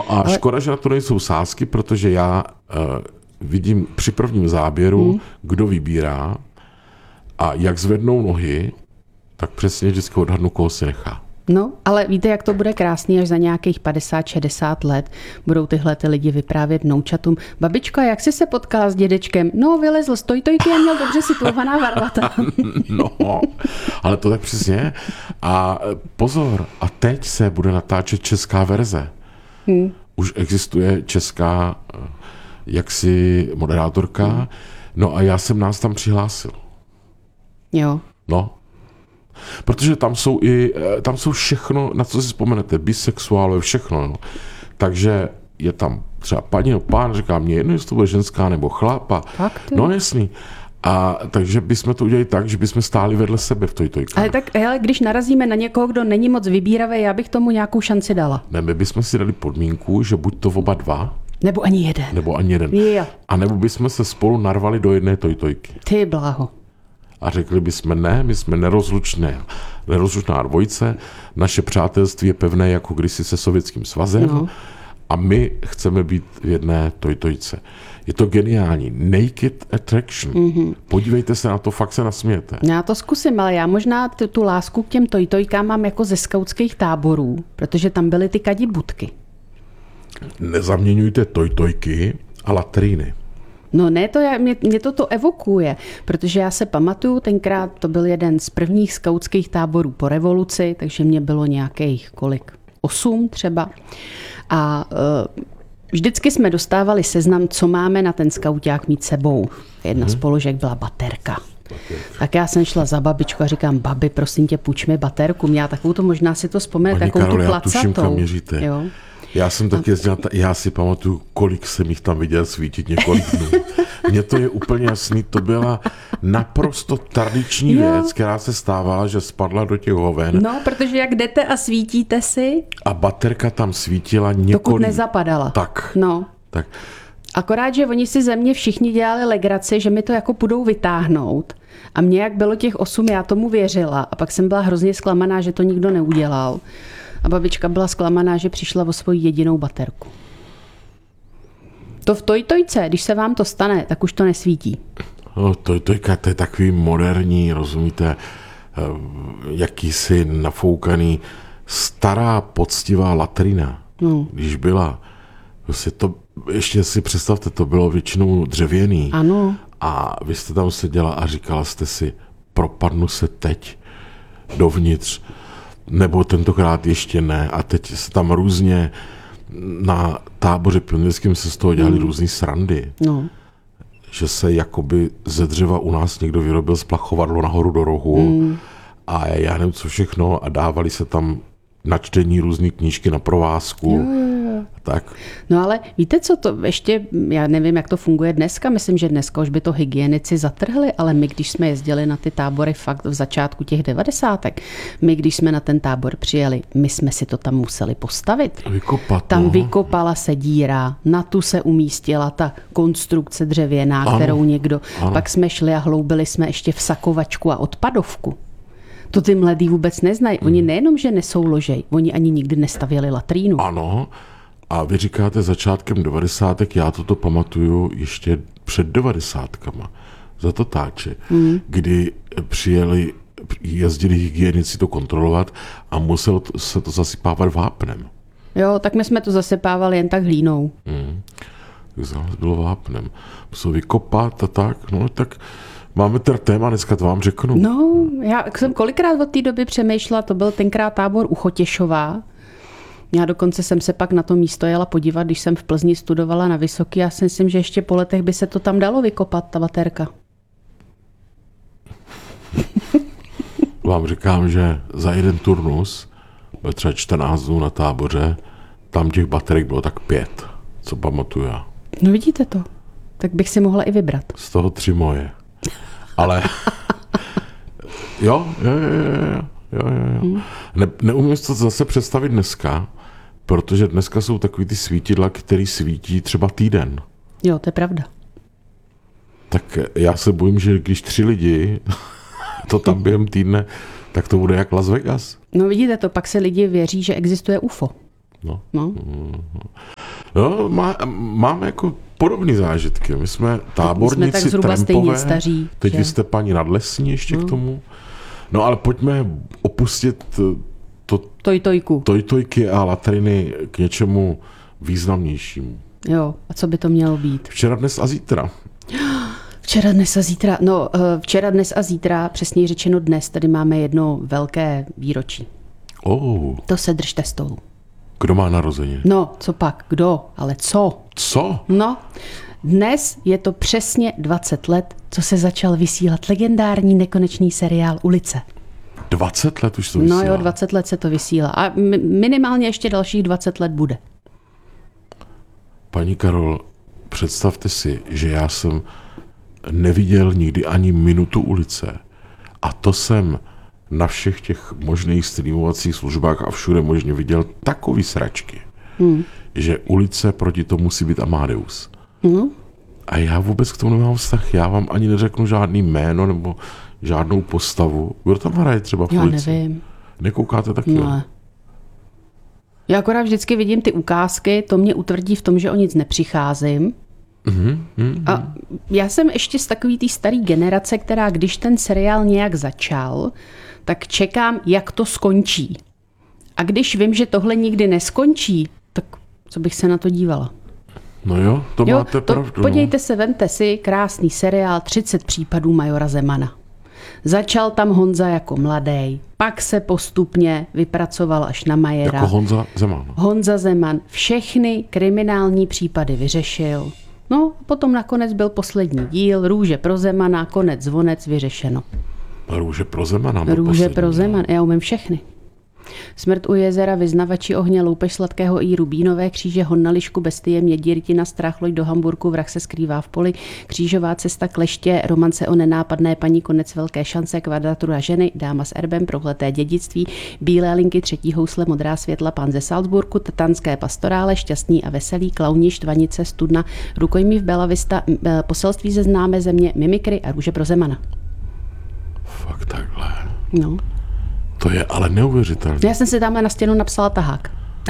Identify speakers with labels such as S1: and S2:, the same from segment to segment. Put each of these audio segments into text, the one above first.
S1: No a škoda, že na to nejsou sázky, protože já vidím při prvním záběru, kdo vybírá a jak zvednou nohy, tak přesně vždycky odhadnu, koho si nechá.
S2: No, ale víte, jak to bude krásný, až za nějakých 50-60 let budou tyhle ty lidi vyprávět vnoučatům. Babičko, jak jsi se potkala s dědečkem? No, vylezl z tojtojky a měl dobře situovaná varlata.
S1: No, ale to tak přesně. A pozor, a teď se bude natáčet česká verze. Už existuje česká jaksi moderátorka, no a já jsem nás tam přihlásil.
S2: Jo.
S1: No. Protože tam jsou všechno, na co si vzpomenete, bisexuálové, všechno. No. Takže je tam třeba paní nebo pán, říká mě jedno, jestli to bude ženská nebo chlapa. No jasný. A takže bychom to udělali tak, že bychom stáli vedle sebe v tojtojkách.
S2: Ale když narazíme na někoho, kdo není moc vybíravý, já bych tomu nějakou šanci dala.
S1: Ne, my bychom si dali podmínku, že buď to oba dva,
S2: nebo ani jeden.
S1: Jo. A nebo bychom se spolu narvali do jedné tojtojky.
S2: Ty bláho.
S1: A řekli bychom ne, my jsme nerozlučná dvojice, naše přátelství je pevné jako kdysi se Sovětským svazem a my chceme být v jedné tojtojce. Je to geniální. Naked attraction. Podívejte se na to, fakt se nasmějete.
S2: Já to zkusím, ale já možná tu lásku k těm tojtojkám mám jako ze skautských táborů, protože tam byly ty kadibudky.
S1: Nezaměňujte tojtojky a latríny.
S2: No ne, mě to evokuje, protože já se pamatuju, tenkrát to byl jeden z prvních skautských táborů po revoluci, takže mě bylo nějakých 8 třeba. A vždycky jsme dostávali seznam, co máme na ten skauťák mít sebou. Jedna z položek byla baterka. Tak já jsem šla za babičku a říkám, babi, prosím tě, půjč mi baterku. Měla takovou to, možná si to vzpomenete, takovou tu placatou.
S1: Já tuším, kam měříte. Jo. Já jsem taky jezdil, já si pamatuju, kolik jsem jich tam viděl svítit několik dnů. Mně to je úplně jasný, to byla naprosto tradiční věc, která se stávala, že spadla do těch hoven.
S2: No, protože jak jdete a svítíte si.
S1: A baterka tam svítila několik.
S2: Dokud nezapadala.
S1: Tak.
S2: No.
S1: Tak.
S2: Akorát, že oni si ze mě všichni dělali legraci, že mi to jako půjdou vytáhnout. A mně, jak bylo těch 8, já tomu věřila. A pak jsem byla hrozně zklamaná, že to nikdo neudělal. A babička byla zklamaná, že přišla o svoji jedinou baterku. To v tojtojce, když se vám to stane, tak už to nesvítí.
S1: No, tojtojka, to je takový moderní, rozumíte, jakýsi nafoukaný, stará, poctivá latrina, když byla. Ještě si představte, to bylo většinou dřevěný.
S2: Ano.
S1: A vy jste tam seděla a říkala jste si, propadnu se teď dovnitř, nebo tentokrát ještě ne. A teď se tam různě na táboře pionýrském se z toho dělali různý srandy.
S2: No.
S1: Že se jakoby ze dřeva u nás někdo vyrobil splachovadlo nahoru do rohu a já nevím co všechno a dávali se tam na čtení různý knížky na provázku.
S2: Jo.
S1: Tak.
S2: No ale víte co, to ještě, já nevím, jak to funguje dneska, myslím, že dneska už by to hygienici zatrhli, ale my, když jsme jezdili na ty tábory fakt v začátku těch 90. My, když jsme na ten tábor přijeli, my jsme si to tam museli postavit.
S1: Vykopat.
S2: Tam vykopala se díra, na tu se umístila ta konstrukce dřevěná, kterou někdo, pak jsme šli a hloubili jsme ještě v sakovačku a odpadovku. To ty mladí vůbec neznají. Oni nejenom, že nesouložej, oni ani nikdy nestavěli latrínu.
S1: Ano. A vy říkáte začátkem 90. Já toto pamatuju ještě před 90kama za Tatáče, kdy jezdili hygienici to kontrolovat a muselo se to zasypávat vápnem.
S2: Jo, tak my jsme to zasypávali jen tak hlínou.
S1: Takže bylo vápnem. Musel vykopat a tak, no tak máme teda téma, dneska to vám řeknu.
S2: No, já jsem kolikrát od té doby přemýšlela, to byl tenkrát tábor u Chotěšova. Já dokonce jsem se pak na to místo jela podívat, když jsem v Plzni studovala na Vysoký. Já si myslím, že ještě po letech by se to tam dalo vykopat, ta baterka.
S1: Vám říkám, že za jeden turnus, byl třeba 14 dnů na táboře, tam těch baterek bylo tak 5, co pamatuju já.
S2: No vidíte to, tak bych si mohla i vybrat.
S1: Z toho 3 moje. Ale jo. Neumím si to zase představit dneska, protože dneska jsou takový ty svítidla, který svítí třeba týden.
S2: Jo, to je pravda.
S1: Tak já se bojím, že když 3 lidi to tam během týdne, tak to bude jak Las Vegas.
S2: No vidíte to, pak se lidi věří, že existuje UFO.
S1: No. No, máme jako podobné zážitky. My jsme táborníci,
S2: tak zhruba stejně
S1: trampové,
S2: staří,
S1: teď
S2: že?
S1: vy jste paní Nadlesní ještě k tomu. No ale pojďme opustit tojtojky a latriny k něčemu významnějšímu.
S2: Jo, a co by to mělo být?
S1: Včera, dnes a zítra.
S2: Včera, dnes a zítra. No, včera, dnes a zítra, přesněji řečeno dnes, tady máme jedno velké výročí. To se držte stolu.
S1: Kdo má narozeniny?
S2: No, co pak? Kdo? Ale co?
S1: Co?
S2: No, dnes je to přesně 20 let, co se začal vysílat legendární nekonečný seriál Ulice.
S1: 20 let už to vysílá?
S2: No jo, 20 let se to vysílá. A minimálně ještě dalších 20 let bude.
S1: Paní Karol, představte si, že já jsem neviděl nikdy ani minutu Ulice. A to jsem na všech těch možných streamovacích službách a všude možně viděl takový sračky, že Ulice proti tomu musí být Amadeus. A já vůbec k tomu nemám vztah. Já vám ani neřeknu žádný jméno nebo žádnou postavu. Kdo tam hraje třeba v Ulici?
S2: Já nevím.
S1: Nekoukáte taky?
S2: No. Já akorát vždycky vidím ty ukázky, to mě utvrdí v tom, že o nic nepřicházím. A já jsem ještě z takový té staré generace, která když ten seriál nějak začal, tak čekám, jak to skončí. A když vím, že tohle nikdy neskončí, tak co bych se na to dívala?
S1: No jo, to máte pravdu.
S2: Podívejte se, vemte si krásný seriál 30 případů majora Zemana. Začal tam Honza jako mladý, pak se postupně vypracoval až na majera.
S1: Jako Honza Zeman.
S2: Honza Zeman všechny kriminální případy vyřešil. No, potom nakonec byl poslední díl, Růže pro Zemana, konec zvonec, vyřešeno.
S1: Růže pro Zemana.
S2: Růže pro Zeman, já umím všechny. Smrt u jezera, Vyznavači ohně, Loupež sladkého i Rubínové kříže, Hon na lišku, Bestie, Mědí rtina, Strach, loď do Hamburku, Vrah se skrývá v poli, Křížová cesta, Kleště, Romance o nenápadné paní, Konec velké šance, Kvadratura ženy, Dáma s erbem, Prohleté dědictví, Bílé linky, Třetí housle, Modrá světla, Pán ze Salzburgu, Tatanské pastorále, Šťastný a veselý, Klauni, Štvanice, Studna, Rukojmí v Bella Vista, Poselství ze známé země, Mimikry a Růže pro Zemana.
S1: Fakt takhle.
S2: No.
S1: To je ale neuvěřitelné.
S2: Já jsem si tamhle na stěnu napsala tahák.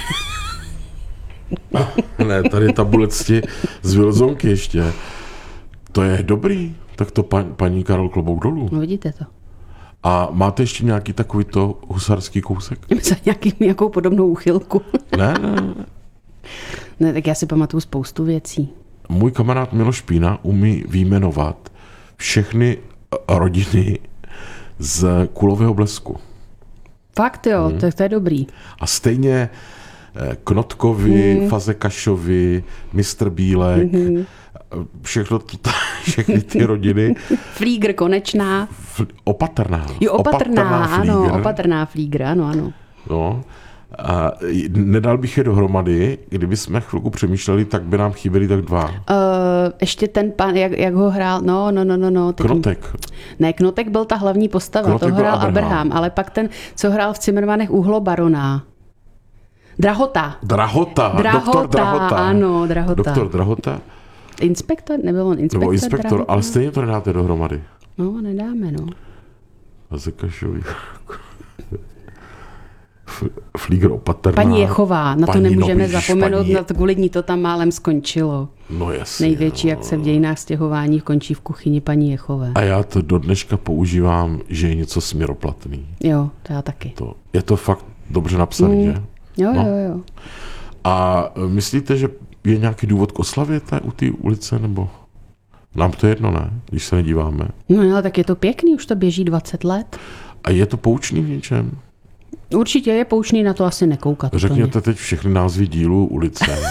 S1: Ne, tady tabulecti z Vilzonky ještě. To je dobrý. Tak to paní Karol, klobouk dolů.
S2: No vidíte to.
S1: A máte ještě nějaký takovýto husarský kousek?
S2: Za nějakou podobnou úchylku.
S1: Ne.
S2: Ne, tak já si pamatuju spoustu věcí.
S1: Můj kamarád Miloš Pína umí vyjmenovat všechny rodiny z Kulového blesku.
S2: Fakt jo, to je dobrý.
S1: A stejně Knotkovi, Fazekašovi, Mistr Bílek, všechny ty rodiny.
S2: Flígr Konečná.
S1: Opatrná.
S2: Jo, Opatrná Flígr, ano.
S1: No. A nedal bych je dohromady, kdyby jsme chvilku přemýšleli, tak by nám chyběli tak dva.
S2: Ještě ten pan, jak ho hrál, no.
S1: Knotek.
S2: Ne, Knotek byl ta hlavní postava,
S1: Knotek
S2: to hrál Abraham, ale pak ten, co hrál v Cimrmanech Uhlobarona. Drahota.
S1: Doktor Drahota.
S2: Ano, Drahota.
S1: Doktor Drahota.
S2: Inspektor? Nebyl on inspektor?
S1: Nebo inspektor,
S2: Drahota?
S1: ale stejně to nedáte dohromady.
S2: No, nedáme, no.
S1: Fazekašovi. Flígr Opatrná.
S2: Paní Jechová, na to nemůžeme zapomenout,
S1: paní...
S2: na to kvůli ní to tam málem skončilo.
S1: No jasně.
S2: Největší akce v dějinách stěhování končí v kuchyni paní Jechové.
S1: A já to do dneška používám, že je něco směroplatný.
S2: Jo, to já taky.
S1: Je to fakt dobře napsaný, že?
S2: Jo.
S1: A myslíte, že je nějaký důvod k oslavě u té ulice, nebo nám to jedno, ne? Když se nedíváme.
S2: No ale tak je to pěkný, už to běží 20 let.
S1: A je to poučný v něčem?
S2: Určitě je poučný, na to asi nekoukat.
S1: Řekněte teď všechny názvy dílů ulice.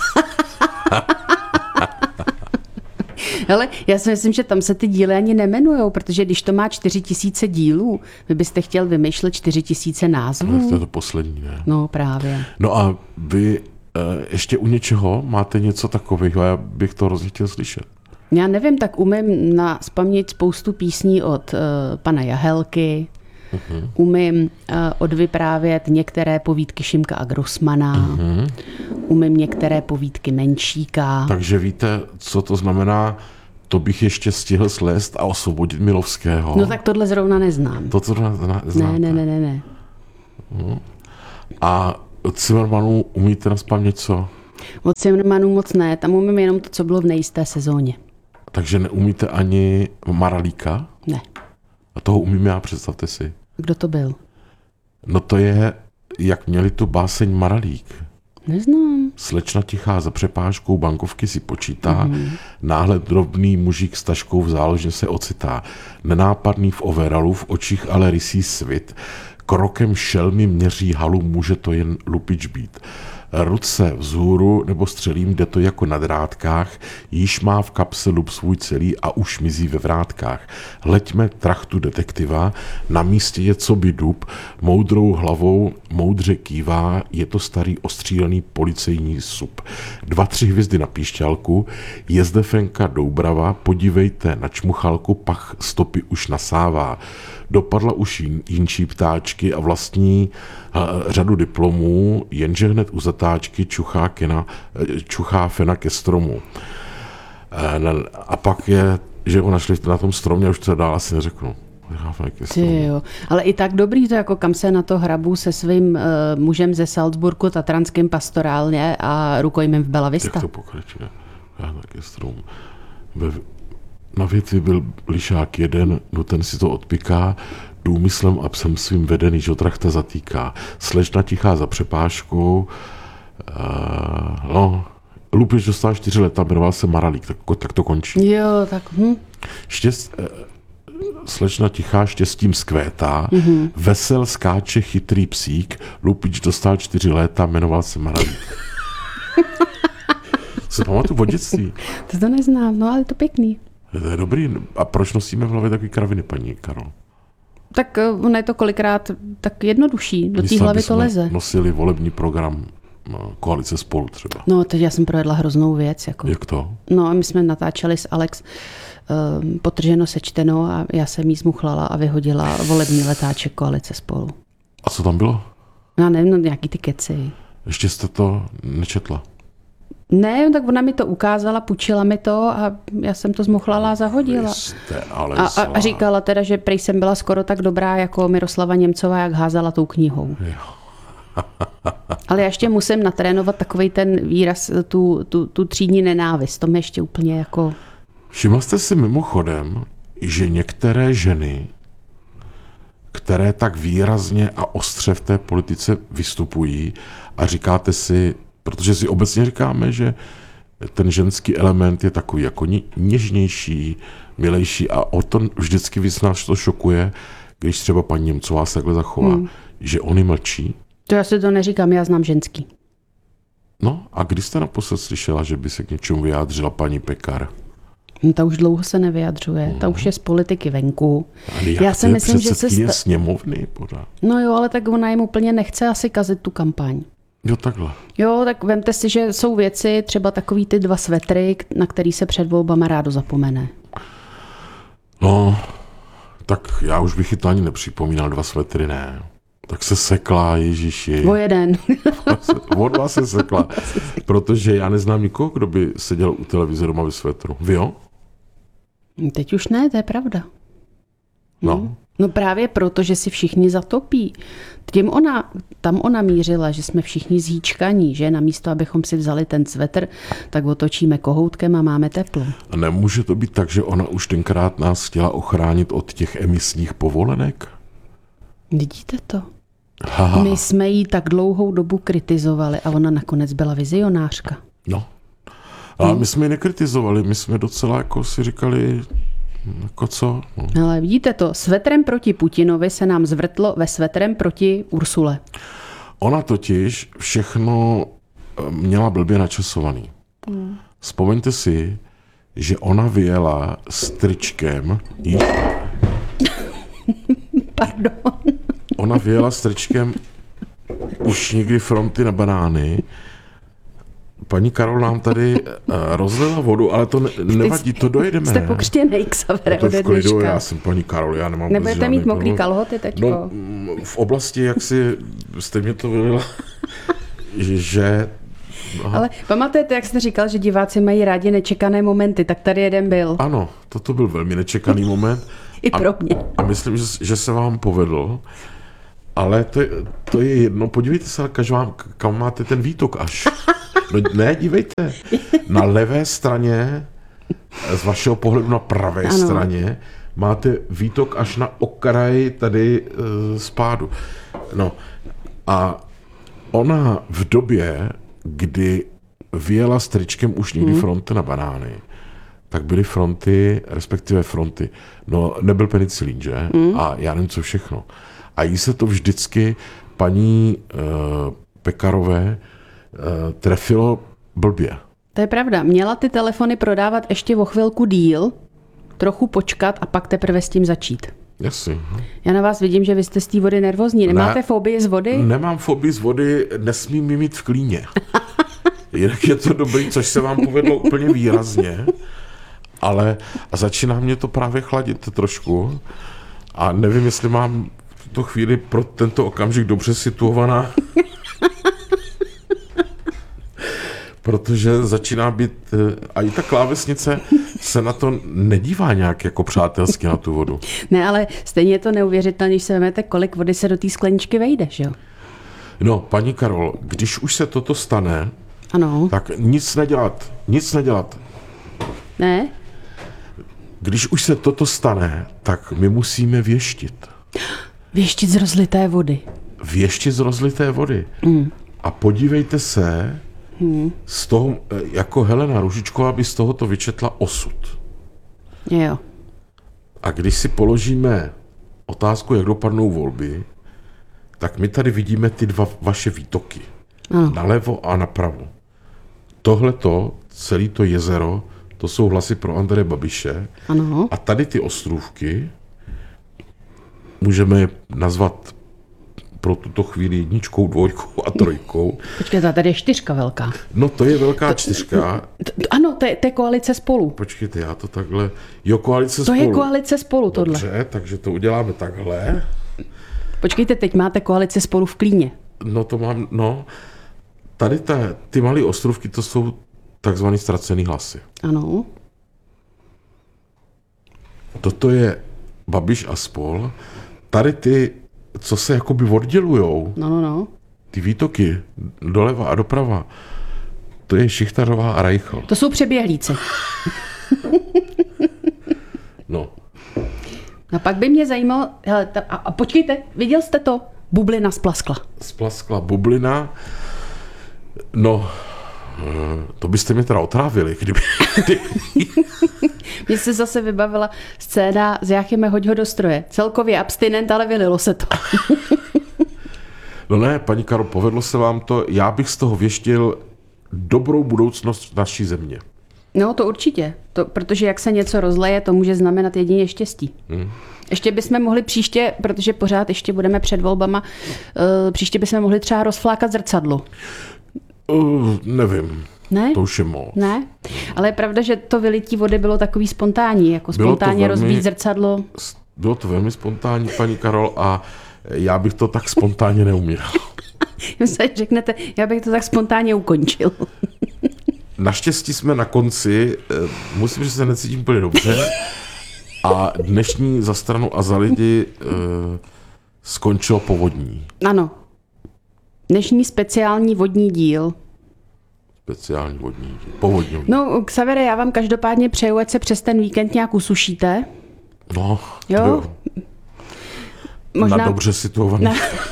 S2: Hele, já si myslím, že tam se ty díly ani nemenujou, protože když to má 4000 dílů, vy byste chtěl vymýšlet 4000 názvů.
S1: To je to poslední, ne?
S2: No právě.
S1: No a vy ještě u něčeho máte něco takového, já bych to hrozně chtěl slyšet.
S2: Já nevím, tak umím vzpomnět spoustu písní od pana Jahelky, umím odvyprávět některé povídky Šimka a Grossmana, umím některé povídky Menšíka.
S1: Takže víte, co to znamená, to bych ještě stihl slést a osvobodit Milovského.
S2: No tak tohle zrovna neznám.
S1: To znáte?
S2: Ne.
S1: A Cimrmanů umíte nazpamět co?
S2: Od Zimmermanů moc ne, tam umím jenom to, co bylo v nejisté sezóně.
S1: Takže neumíte ani Maralíka?
S2: Ne.
S1: A toho umím já, představte si.
S2: Kdo to byl?
S1: No to je, jak měli tu báseň Maralík.
S2: Neznám.
S1: Slečna tichá za přepážkou bankovky si počítá, náhle drobný mužík s taškou v záložně se ocitá. Nenápadný v overalu, v očích ale rysí svit. Krokem šelmy měří halu, může to jen lupič být. Ruce vzhůru nebo střelím, jde to jako na drátkách, již má v kapse lup svůj celý a už mizí ve vrátkách. Leďme trachtu detektiva, na místě je co by dub, moudrou hlavou moudře kývá, je to starý ostřílený policejní sup. 2-3 hvězdy na píšťalku, je zde Fenka Doubrava, podívejte na čmuchalku, pach stopy už nasává. Dopadla už jinčí ptáčky a vlastní řadu diplomů, jenže hned u zatáčky čuchá fena ke stromu. A pak je, že ho našli na tom stromě, a už to dál asi neřeknu.
S2: Jo. Ale i tak dobrý to, jako kam se na to hrabu se svým mužem ze Salzburgu, tatranským pastorálně a rukojmím v Bella Vista.
S1: Jak to pokračuje? Já taky strom. Na větvi byl lišák jeden, no ten si to odpiká, důmyslem a psem svým vedený žotrachta zatýká. Slečna tichá za přepážkou, Lupič dostal 4 leta, jmenoval se Maralík, tak to končí.
S2: Jo, tak
S1: Slečna tichá štěstím skvétá, vesel skáče chytrý psík, Lupič dostal 4 léta, jmenoval se Maralík. Se pamatuju od dětství.
S2: To neznám, no ale je to pěkný.
S1: To je dobrý. A proč nosíme v hlavě takový kraviny, paní Karol?
S2: Tak ono je to kolikrát tak jednodušší. Do té hlavy to leze.
S1: Nosili volební program Koalice Spolu třeba.
S2: No, teď já jsem projedla hroznou věc. Jako.
S1: Jak to?
S2: No, a my jsme natáčeli s Alex Potrženo sečteno a já jsem jí zmuchlala a vyhodila volební letáček Koalice Spolu.
S1: A co tam bylo?
S2: Já nevím, no, nějaký ty keci.
S1: Ještě jste to nečetla?
S2: Ne, tak ona mi to ukázala, půjčila mi to a já jsem to zmuchlala a zahodila. A říkala teda, že prej jsem byla skoro tak dobrá jako Miroslava Němcová, jak házala tou knihou. Ale já ještě musím natrénovat takovej ten výraz, tu třídní nenávist. To mi ještě úplně jako...
S1: Všimla jste si mimochodem, že některé ženy, které tak výrazně a ostře v té politice vystupují a říkáte si, protože si obecně říkáme, že ten ženský element je takový jako něžnější, milejší a o to vždycky víc nás to šokuje, když třeba paní Němcová se takhle zachová, že oni mlčí.
S2: To já si to neříkám, já znám ženský.
S1: No a když jste naposled slyšela, že by se k něčemu vyjádřila paní Pekar?
S2: No, ta už dlouho se nevyjadřuje, ta už je z politiky venku.
S1: Já si myslím, že se sněmovny pořád.
S2: No jo, ale tak ona jim úplně nechce asi kazit tu kampaň.
S1: Jo, takhle.
S2: Jo, tak vemte si, že jsou věci, třeba takový ty 2 svetry, na který se před volbama rádo zapomene.
S1: No, tak já už bych ji to ani nepřipomínal, 2 svetry, ne. Tak se sekla, ježiši.
S2: O jeden.
S1: O 2 se sekla, protože já neznám nikoho, kdo by seděl u televize doma ve svetru. Vy jo?
S2: Teď už ne, to je pravda.
S1: No.
S2: No právě proto, že si všichni zatopí. Tam ona mířila, že jsme všichni zhýčkaní, že namísto, abychom si vzali ten svetr, tak otočíme kohoutkem a máme teplo.
S1: A nemůže to být tak, že ona už tenkrát nás chtěla ochránit od těch emisních povolenek?
S2: Vidíte to? My jsme jí tak dlouhou dobu kritizovali a ona nakonec byla vizionářka.
S1: No. Ale my jsme ji nekritizovali, my jsme docela jako si říkali, jako co? No.
S2: Ale vidíte to, svetrem proti Putinovi se nám zvrtlo ve svetrem proti Ursule.
S1: Ona totiž všechno měla blbě načasovaný. Vzpomeňte si, že ona vyjela s tričkem.
S2: Pardon.
S1: Ona vyjela s tričkem už někdy fronty na banány. Paní Karol nám tady rozlila vodu, ale to nevadí, to dojedeme.
S2: Jste pokřtěnej, Xavere, ode dneška.
S1: Já jsem paní Karol, já nemám...
S2: Nebudete mít mokrý kalhoty teďko?
S1: No, v oblasti, jak si jste mě to vylila, že... Aha.
S2: Ale pamatujete, jak jste říkal, že diváci mají rádi nečekané momenty, tak tady jeden byl.
S1: Ano, toto byl velmi nečekaný moment.
S2: I pro mě.
S1: A myslím, že se vám povedl, ale to je jedno. Podívejte se, kam máte ten výtok až. No ne, dívejte. Na levé straně, z vašeho pohledu na pravé straně, máte výtok až na okraj tady spádu. No a ona v době, kdy vyjela s tričkem už někdy fronty na banány, tak byly fronty, respektive fronty. No, nebyl penicilín, že? A já nevím, co všechno. A jí se to vždycky paní Pekarové trefilo blbě.
S2: To je pravda. Měla ty telefony prodávat ještě o chvilku díl, trochu počkat a pak teprve s tím začít.
S1: Jasně.
S2: Já na vás vidím, že vy jste z té vody nervózní. Nemáte fobii z vody?
S1: Nemám fobii z vody, nesmím ji mít v klíně. Jinak je to dobrý, což se vám povedlo úplně výrazně, ale a začíná mě to právě chladit trošku a nevím, jestli mám v tuto chvíli pro tento okamžik dobře situovaná, protože začíná být, a i ta klávesnice se na to nedívá nějak jako přátelsky na tu vodu.
S2: Ne, ale stejně je to neuvěřitelné, když se vezmete, kolik vody se do té skleničky vejde, že jo?
S1: No, paní Karol, když už se toto stane,
S2: ano.
S1: tak nic nedělat.
S2: Ne?
S1: Když už se toto stane, tak my musíme věštit.
S2: Věštit z rozlité vody.
S1: Věštit z rozlité vody. A podívejte se, z toho, jako Helena Růžičková by z tohoto vyčetla osud.
S2: Jo.
S1: A když si položíme otázku, jak dopadnou volby, tak my tady vidíme ty dva vaše výtoky. Nalevo a napravo. Tohleto, celé to jezero, to jsou hlasy pro Andreje Babiše.
S2: Ano.
S1: A tady ty ostrůvky můžeme je nazvat pro tuto chvíli 1, 2 a 3.
S2: Počkejte, tady je 4 velká.
S1: No to je velká 4.
S2: Ano, to je koalice Spolu.
S1: Počkejte, já to takhle... Jo, koalice
S2: To
S1: Spolu.
S2: je koalice Spolu, tohle.
S1: Dobře, takže to uděláme takhle.
S2: Počkejte, teď máte koalice Spolu v klíně.
S1: No to mám, no. Tady ty malé ostrůvky, to jsou takzvaný ztracený hlasy.
S2: Ano.
S1: Toto je Babiš a spol. Tady ty, co se jakoby oddělujou,
S2: No.
S1: ty výtoky doleva a doprava, to je Šichtařová a Reichl.
S2: To jsou přeběhlíci.
S1: No.
S2: A pak by mě zajímalo, hele, a počkejte, viděl jste to? Bublina splaskla.
S1: Splaskla bublina. No, to byste mě teda otrávili, kdyby...
S2: Mně se zase vybavila scéna z Jáchyme hoď ho do stroje. Celkově abstinent, ale vylilo se to.
S1: No ne, paní Karol, povedlo se vám to. Já bych z toho věštil dobrou budoucnost naší země.
S2: No, to určitě. Protože jak se něco rozleje, to může znamenat jedině štěstí. Ještě bychom mohli příště, protože pořád ještě budeme před volbama, příště bychom mohli třeba rozflákat zrcadlo.
S1: Nevím.
S2: Ne?
S1: To už je moc.
S2: Ne? Ale je pravda, že to vylití vody bylo takový spontánní, jako spontánně rozbít zrcadlo.
S1: Bylo to velmi spontánní, paní Karol, a já bych to tak spontánně neuměl.
S2: Myslím, řeknete, já bych to tak spontánně ukončil.
S1: Naštěstí jsme na konci, musím říct, že se necítím úplně dobře, a dnešní Za stranu a za lidi skončilo povodní.
S2: Ano. Dnešní speciální vodní díl.
S1: Speciální vodní díl. Povodní.
S2: No, Xavere, já vám každopádně přeju, ať se přes ten víkend nějak usušíte.
S1: No,
S2: jo.
S1: Možná... Na dobře situovaný.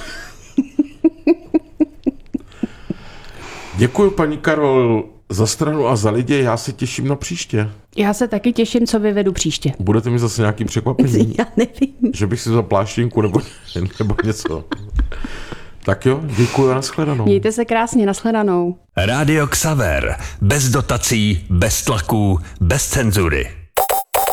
S1: Děkuji, paní Karol, Za stranu a za lidi. Já se těším na příště.
S2: Já se taky těším, co vyvedu příště.
S1: Budete mi zase nějaký překvapení?
S2: Já nevím.
S1: Že bych si vzal pláštěnku nebo něco. Tak jo, děkuji a nashledanou.
S2: Mějte se krásně, nashledanou.
S3: Rádio Xaver. Bez dotací, bez tlaků, bez cenzury.